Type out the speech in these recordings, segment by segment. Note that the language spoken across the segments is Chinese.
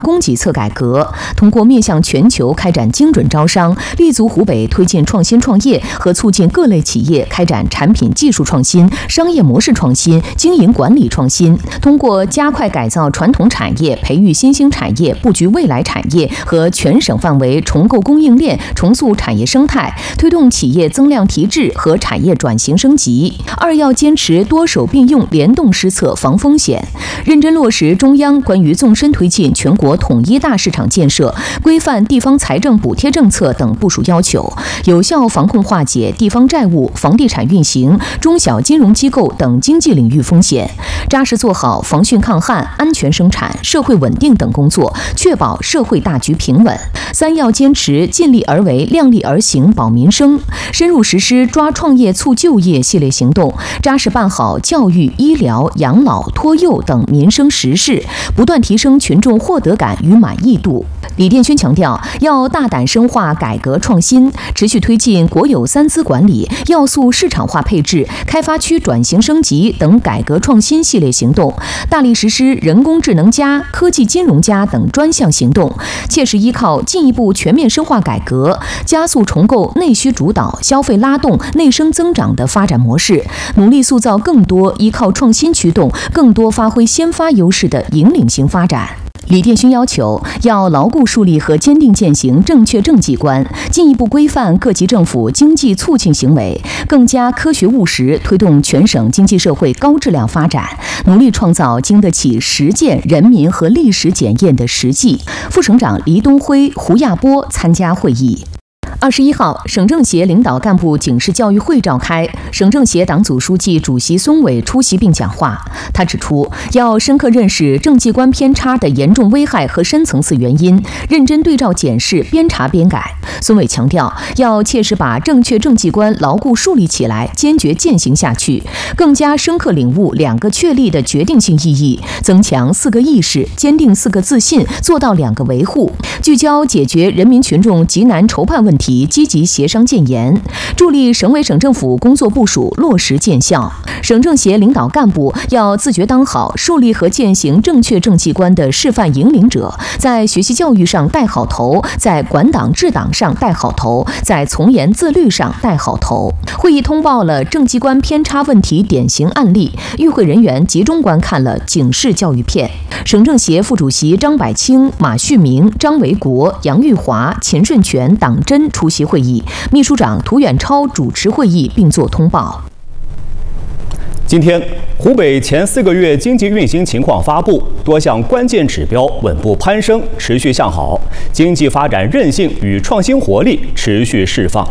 供给侧改革，通过面向全球开展精准招商，立足湖北推进创新创业和促进各类企业开展产品技术创新、商业模式创新、经营管理创新。通过加快改造传统产业、培育新兴产业、布局未来产业和全省范围重构供应链、重塑产业生态，推动企业增量提质和产业转型升级。二要坚持多手并用、联动施策防风险，认真落实中央关于纵深推进全国统一大市场建设、规范地方财政补贴政策等部署要求，有效防控化解地方债务、房地产运行、中小金融机构等经济领域风险，扎实做好防汛抗旱、安全生产、社会稳定等工作，确保社会大局平稳。三要坚持尽力而为、量力而行保民生，深入实施抓创业促就业系列行动，扎实办好教育、医疗、养老、托幼等民生实事，不断提升群众获得感与满意度。李殿勋强调，要大胆深化改革创新，持续推进国有三资管理、要素市场化配置、开发区转型升级等改革创新系列行动，大力实施人工智能+、科技金融+等专项行动，切实依靠进一步全面深化改革，加速重构内需主导、消费拉动、内生增长的发展模式，努力塑造更多依靠创新驱动、更多发挥先发优势的引领型发展。李殿勋要求，要牢固树立和坚定践行正确政绩观，进一步规范各级政府经济促进行为，更加科学务实推动全省经济社会高质量发展，努力创造经得起实践、人民和历史检验的实际。副省长黎东辉、胡亚波参加会议。21号，省政协领导干部警示教育会召开，省政协党组书记、主席孙伟出席并讲话。他指出，要深刻认识政绩观偏差的严重危害和深层次原因，认真对照检视，边查边改。孙伟强调，要切实把正确政绩观牢固树立起来，坚决践行下去，更加深刻领悟2个确立的决定性意义，增强4个意识，坚定4个自信，做到2个维护，聚焦解决人民群众急难愁盼问题，积极协商建言，助力省委省政府工作部署落实见效。省政协领导干部要自觉当好树立和践行正确政绩观的示范引领者，在学习教育上带好头，在管党治党上带好头，在从严自律上带好头。会议通报了政绩观偏差问题典型案例，与会人员集中观看了警示教育片。省政协副主席张百清、马旭明、张维国、杨玉华、秦顺全、党真出席会议，秘书长涂远超主持会议并作通报。 今天，湖北前4个月经济运行情况发布，多项关键指标稳步攀升，持续向好，经济发展韧性与创新活力持续释放。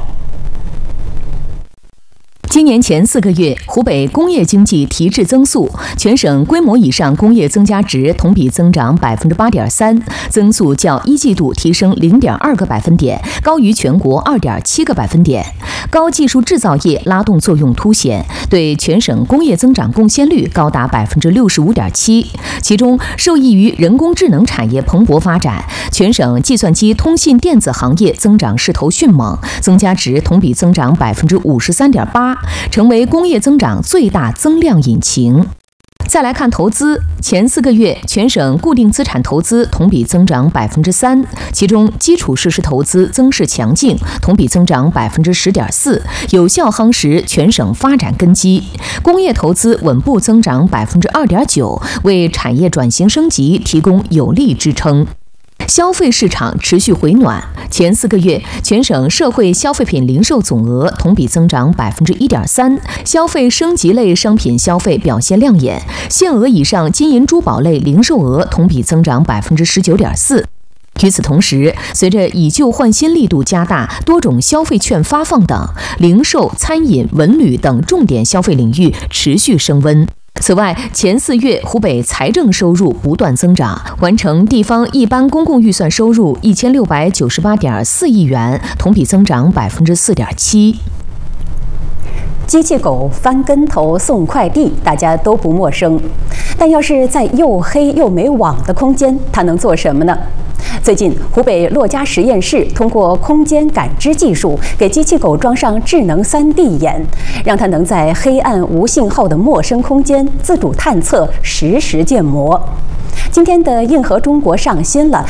今年前4个月，湖北工业经济提质增速，全省规模以上工业增加值同比增长8.3%，增速较一季度提升0.2个百分点，高于全国2.7个百分点。高技术制造业拉动作用凸显，对全省工业增长贡献率高达65.7%。其中，受益于人工智能产业蓬勃发展，全省计算机通信电子行业增长势头迅猛，增加值同比增长53.8%。成为工业增长最大增量引擎。再来看投资，前4个月全省固定资产投资同比增长3%，其中基础设施投资增势强劲，同比增长10.4%，有效夯实全省发展根基。工业投资稳步增长2.9%，为产业转型升级提供有力支撑。消费市场持续回暖，前4个月全省社会消费品零售总额同比增长1.3%，消费升级类商品消费表现亮眼，限额以上金银珠宝类零售额同比增长19.4%。与此同时，随着以旧换新力度加大，多种消费券发放等，零售、餐饮、文旅等重点消费领域持续升温。此外，前4月湖北财政收入不断增长，完成地方一般公共预算收入1698.4亿元，同比增长4.7%。 机器狗翻跟头送快递，大家都不陌生。但要是在又黑又没网的空间，它能做什么呢？最近，湖北珞珈实验室通过空间感知技术，给机器狗装上智能3D 眼，让它能在黑暗无信号的陌生空间自主探测、实时建模。 今天的硬核中国上新了，